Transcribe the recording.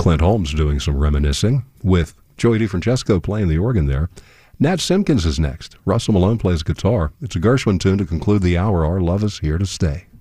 Clint Holmes doing some reminiscing with Joey DeFrancesco playing the organ there. Nat Simpkins is next. Russell Malone plays guitar. It's a Gershwin tune to conclude the hour. Our Love Is Here to Stay.